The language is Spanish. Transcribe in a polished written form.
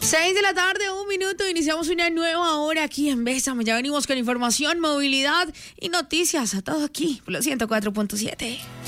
6 de la tarde, 1 minuto, iniciamos una nueva hora aquí en Bésame. Ya venimos con información, movilidad y noticias, a todo aquí, por los 104.7.